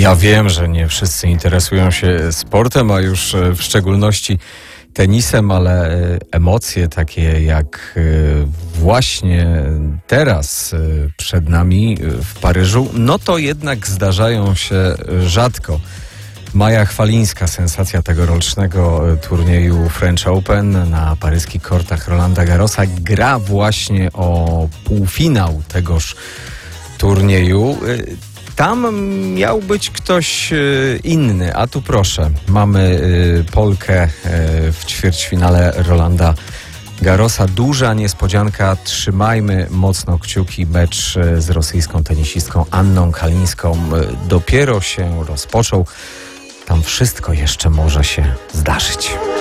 Ja wiem, że nie wszyscy interesują się sportem, a już w szczególności tenisem, ale emocje takie jak właśnie teraz przed nami w Paryżu, no to jednak zdarzają się rzadko. Maja Chwalińska, sensacja tegorocznego turnieju French Open na paryskich kortach Rolanda Garrosa, gra właśnie o półfinał tegoż turnieju. Tam miał być ktoś inny, a tu proszę, mamy Polkę w ćwierćfinale Rolanda Garrosa. Duża niespodzianka, trzymajmy mocno kciuki. Mecz z rosyjską tenisistką Anną Kalińską dopiero się rozpoczął. Tam wszystko jeszcze może się zdarzyć.